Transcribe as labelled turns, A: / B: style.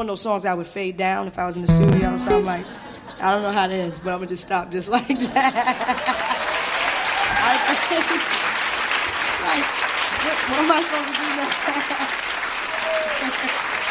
A: one of those songs I would fade down if I was in the studio. So I'm like, I don't know how that is, but I'm gonna just stop just like that. Like, what am I supposed to do now?